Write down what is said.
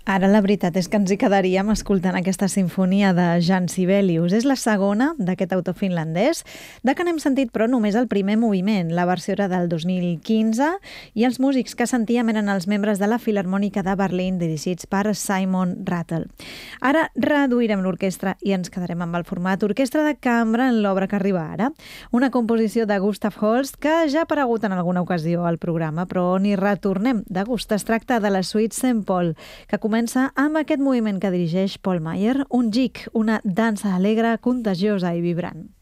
Ara la veritat és que ens hi quedaríem escoltant aquesta sinfonia de Jan Sibelius. És la segona d'aquest autor finlandès, de que n'hem sentit però només el primer moviment. La versió era del 2015 i els músics que sentíem eren els membres de la Filharmònica de Berlín dirigits per Simon Rattle. Ara reduirem l'orquestra i ens quedarem amb el format orquestra de cambra en l'obra que arriba ara. Una composició de Gustav Holst que ja ha aparegut en alguna ocasió al programa, però on hi retornem de gust. Es tracta de la Suite Saint Paul, que comença amb aquest moviment que dirigeix Paul Mayer, un jig, una dansa alegre, contagiosa i vibrant.